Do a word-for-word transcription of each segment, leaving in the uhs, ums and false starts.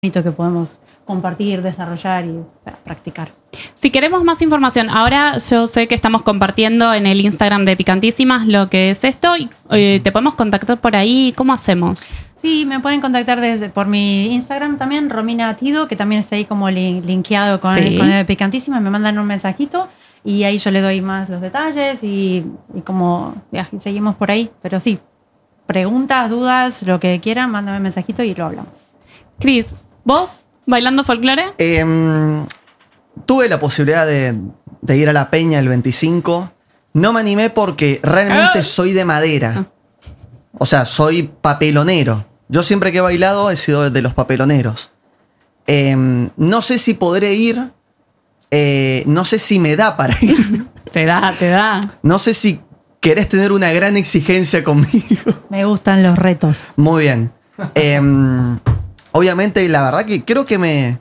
bonito que podemos compartir, desarrollar y practicar. Si queremos más información, ahora yo sé que estamos compartiendo en el Instagram de Picantísimas lo que es esto y eh, te podemos contactar por ahí. ¿Cómo hacemos? Sí, me pueden contactar desde por mi Instagram también, Romina Tido, que también está ahí como lin- linkeado con, Sí. con el Picantísimas. Me mandan un mensajito y ahí yo le doy más los detalles y, y como ya, y seguimos por ahí. Pero sí, preguntas, dudas, lo que quieran, mándame un mensajito y lo hablamos. Cris, ¿vos bailando folclore? Eh, tuve la posibilidad de, de ir a la peña el veinticinco. No me animé porque realmente Ah. soy de madera. O sea, soy papelonero. Yo siempre que he bailado he sido de los papeloneros. Eh, no sé si podré ir. Eh, no sé si me da para ir. Te da, te da. No sé si querés tener una gran exigencia conmigo. Me gustan los retos. Muy bien. Eh, obviamente, la verdad que creo que me.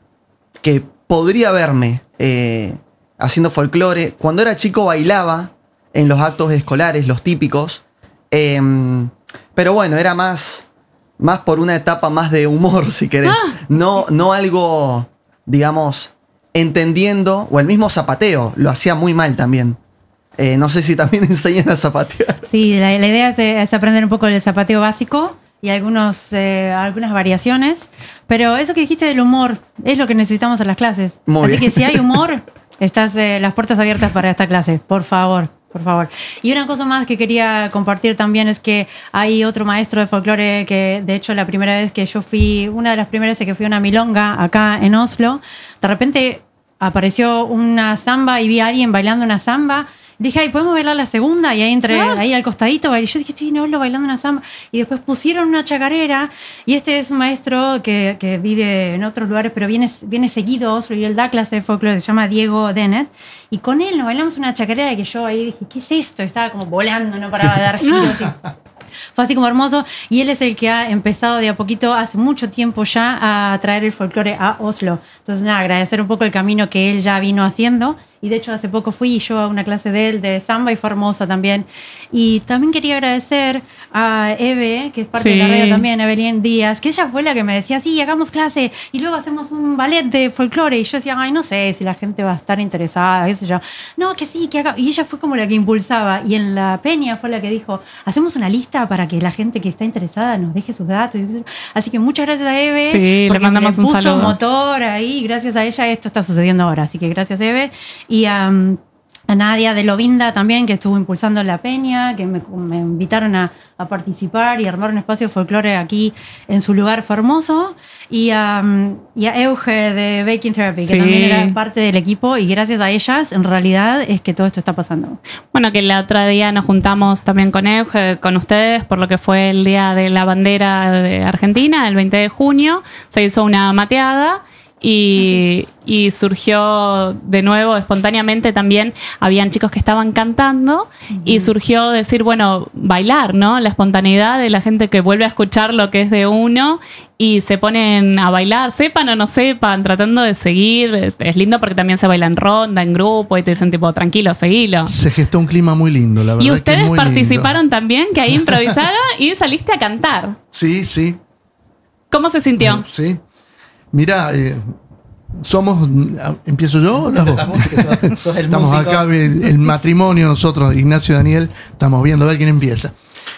que podría verme eh, haciendo folclore. Cuando era chico bailaba en los actos escolares, los típicos. Eh, pero bueno, era más. más por una etapa más de humor, si querés. Ah. No, no algo, digamos, entendiendo. O el mismo zapateo. Lo hacía muy mal también. Eh, no sé si también enseñan a zapatear. Sí, la, la idea es, es aprender un poco el zapateo básico y algunos, eh, algunas variaciones. Pero eso que dijiste del humor es lo que necesitamos en las clases. Muy Así bien. que si hay humor, estás eh, las puertas abiertas para esta clase. Por favor, por favor. Y una cosa más que quería compartir también es que hay otro maestro de folclore que, de hecho, la primera vez que yo fui, una de las primeras veces que fui a una milonga acá en Oslo, de repente apareció una samba y vi a alguien bailando una samba. Dije, ay, ¿podemos bailar la segunda? Y ahí entre, Ah. ahí al costadito, y yo dije, sí, no, lo bailando una samba. Y después pusieron una chacarera, y este es un maestro que, que vive en otros lugares, pero viene, viene seguido a Oslo, y él da clase de folclore, se llama Diego Dennett, y con él nos bailamos una chacarera que yo ahí dije, ¿qué es esto? Estaba como volando, no paraba de dar giros. Y fue así como hermoso, y él es el que ha empezado de a poquito, hace mucho tiempo ya, a traer el folclore a Oslo. Entonces, nada, agradecer un poco el camino que él ya vino haciendo. Y de hecho hace poco fui yo a una clase de él de samba y fue hermosa también. Y también quería agradecer a Eve, que es parte Sí. de la radio también, Evelyn Díaz, que ella fue la que me decía, sí, hagamos clase y luego hacemos un ballet de folclore. Y yo decía, ay, no sé si la gente va a estar interesada, qué sé yo. No, que sí, que haga. Y ella fue como la que impulsaba. Y en la peña fue la que dijo, hacemos una lista para que la gente que está interesada nos deje sus datos. Así que muchas gracias a Eve. Sí, le porque mandamos le un puso saludo. motor ahí, gracias a ella esto está sucediendo ahora. Así que gracias, Eve. Y um, a Nadia de Lovinda también, que estuvo impulsando la peña, que me, me invitaron a, a participar y armar un espacio de folclore aquí en su lugar, fue hermoso. Y, um, y a Euge de Baking Therapy, que Sí. también era parte del equipo, y gracias a ellas, en realidad, es que todo esto está pasando. Bueno, que el otro día nos juntamos también con Euge, con ustedes, por lo que fue el Día de la Bandera de Argentina, el veinte de junio. Se hizo una mateada y, y surgió de nuevo, espontáneamente también, habían chicos que estaban cantando y surgió decir, bueno, bailar, ¿no? La espontaneidad de la gente que vuelve a escuchar lo que es de uno y se ponen a bailar, sepan o no sepan, tratando de seguir. Es lindo porque también se baila en ronda, en grupo y te dicen tipo, tranquilo, seguilo. Se gestó un clima muy lindo, la verdad. Y que ustedes muy participaron lindo. también, que ahí improvisaron y saliste a cantar. Sí, sí. ¿Cómo se sintió? Sí. Mira, eh, somos. ¿Empiezo yo o la vos? Sos el Estamos músico. acá, el, el matrimonio, nosotros, Ignacio y Daniel, estamos viendo a ver quién empieza.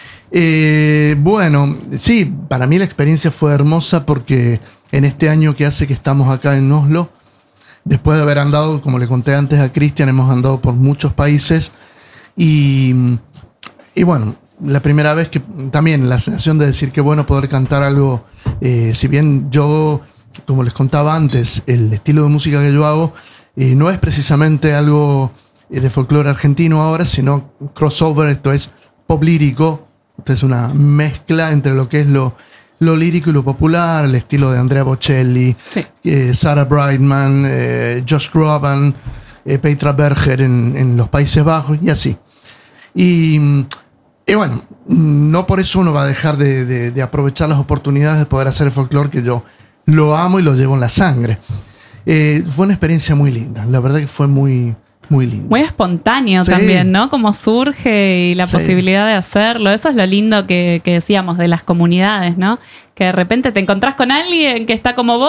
Eh, bueno, sí, para mí la experiencia fue hermosa porque en este año que hace que estamos acá en Oslo, después de haber andado, como le conté antes a Cristian, hemos andado por muchos países y, y bueno, la primera vez que también la sensación de decir que bueno poder cantar algo, eh, si bien yo, como les contaba antes, el estilo de música que yo hago eh, no es precisamente algo eh, de folclore argentino ahora, sino crossover, esto es pop lírico, esto es una mezcla entre lo que es lo, lo lírico y lo popular, el estilo de Andrea Bocelli, Sí. eh, Sarah Brightman, eh, Josh Groban, eh, Petra Berger en, en los Países Bajos y así. Y, y bueno, no por eso uno va a dejar de, de, de aprovechar las oportunidades de poder hacer el folclore, que yo lo amo y lo llevo en la sangre. Eh, fue una experiencia muy linda, la verdad que fue muy, Muy lindo. Muy espontáneo Sí. también, ¿no? Como surge y la Sí. posibilidad de hacerlo. Eso es lo lindo que, que decíamos de las comunidades, ¿no? Que de repente te encontrás con alguien que está como vos